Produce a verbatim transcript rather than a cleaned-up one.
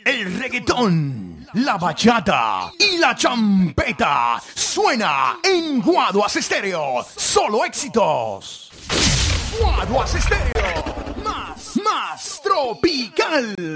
El reggaetón, la bachata y la champeta suena en Guaduas Estéreo. Solo éxitos. Guaduas Estéreo, más, más tropical.